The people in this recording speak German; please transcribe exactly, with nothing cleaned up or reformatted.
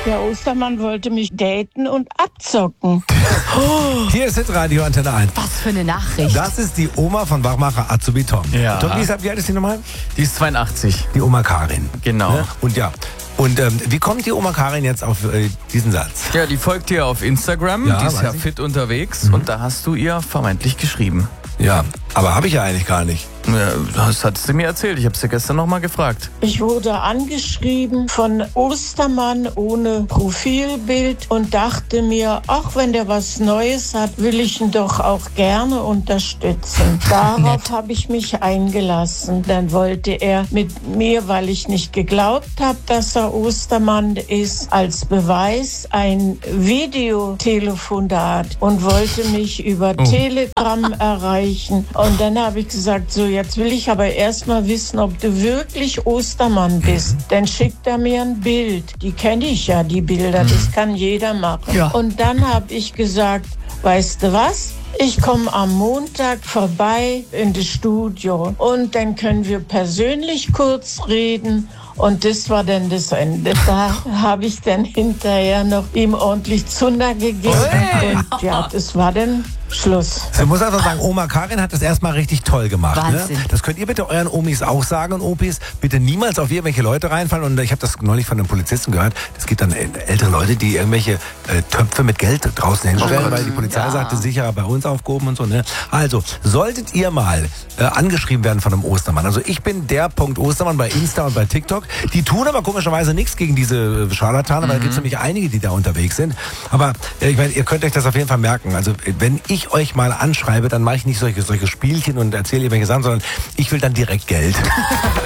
Der Ostermann wollte mich daten und abzocken. Hier ist Hitradio Antenne eins. Was für eine Nachricht. Das ist die Oma von Wachmacher Azubi Tom. Ja. Tom, wie ist- wie alt ist die nochmal? Die ist zweiundachtzig. Die Oma Karin. Genau. Ne? Und ja. Und ähm, wie kommt die Oma Karin jetzt auf äh, diesen Satz? Ja, die folgt dir auf Instagram. Ja, die ist weiß ja ich. fit unterwegs. Und da hast du ihr vermeintlich geschrieben. Ja, aber habe ich ja eigentlich gar nicht. Ja, das hat sie mir erzählt. Ich habe sie gestern noch mal gefragt. Ich wurde angeschrieben von Ostermann ohne Profilbild und dachte mir, auch wenn der was Neues hat, will ich ihn doch auch gerne unterstützen. Darauf habe ich mich eingelassen. Dann wollte er mit mir, weil ich nicht geglaubt habe, dass er Ostermann ist, als Beweis ein Videotelefonat und wollte mich über Oh. Telegram erreichen. Und dann habe ich gesagt, so jetzt will ich aber erst mal wissen, ob du wirklich Ostermann bist. Dann schickt er mir ein Bild. Die kenne ich ja, die Bilder. Das kann jeder machen. Ja. Und dann habe ich gesagt, weißt du was? Ich komme am Montag vorbei in das Studio und dann können wir persönlich kurz reden. Und das war dann das Ende. Da habe ich dann hinterher noch ihm ordentlich Zunder gegeben. Und ja, das war dann Schluss. Ich muss einfach sagen, Oma Karin hat das erstmal richtig toll gemacht. Wahnsinn. Ne? Das könnt ihr bitte euren Omis auch sagen und Opis. Bitte niemals auf irgendwelche Leute reinfallen. Und ich habe das neulich von einem Polizisten gehört. Es gibt dann ältere Leute, die irgendwelche äh, Töpfe mit Geld draußen hinstellen, Gott. weil die Polizei Ja. sagte, sicherer bei uns aufgehoben und so. Ne? Also, solltet ihr mal äh, angeschrieben werden von einem Ostermann. Also ich bin der Punkt Ostermann bei Insta und bei TikTok. Die tun aber komischerweise nichts gegen diese äh, Scharlatane, weil es gibt nämlich einige, die da unterwegs sind. Aber äh, ich meine, ihr könnt euch das auf jeden Fall merken. Also äh, wenn ich euch mal anschreibe, dann mache ich nicht solche, solche Spielchen und erzähle irgendwelche Sachen, sondern ich will dann direkt Geld.